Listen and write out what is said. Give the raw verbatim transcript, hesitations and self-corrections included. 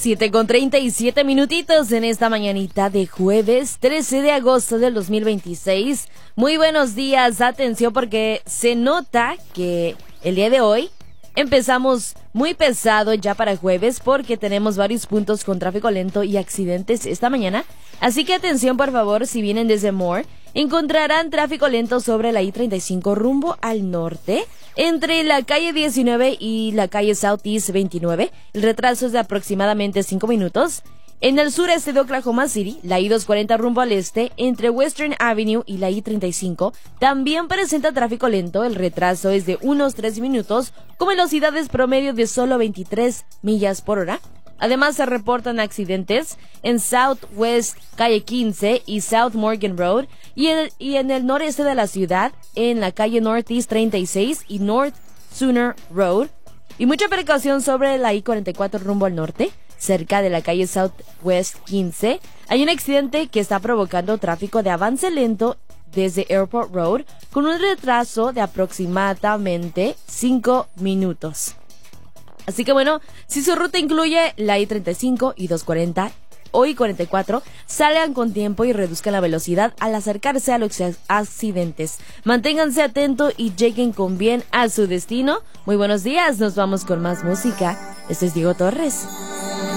siete con treinta y siete minutitos en esta mañanita de jueves trece de agosto del dos mil veintiséis. Muy buenos días, atención porque se nota que el día de hoy empezamos muy pesado ya para jueves porque tenemos varios puntos con tráfico lento y accidentes esta mañana. Así que atención por favor, si vienen desde Moore, encontrarán tráfico lento sobre la I treinta y cinco rumbo al norte, entre la calle diecinueve y la calle Southeast veintinueve. El retraso es de aproximadamente cinco minutos. En el sureste de Oklahoma City, la I doscientos cuarenta rumbo al este, entre Western Avenue y la I treinta y cinco, también presenta tráfico lento. El retraso es de unos tres minutos, con velocidades promedio de solo veintitrés millas por hora. Además, se reportan accidentes en Southwest Calle quince y South Morgan Road, y en, y en el noreste de la ciudad, en la calle Northeast treinta y seis y North Sooner Road. Y mucha precaución sobre la I cuarenta y cuatro rumbo al norte, cerca de la calle Southwest quince. Hay un accidente que está provocando tráfico de avance lento desde Airport Road, con un retraso de aproximadamente cinco minutos. Así que bueno, si su ruta incluye la I treinta y cinco y doscientos cuarenta o I cuarenta y cuatro, salgan con tiempo y reduzcan la velocidad al acercarse a los accidentes. Manténganse atentos y lleguen con bien a su destino. Muy buenos días, nos vamos con más música. Este es Diego Torres.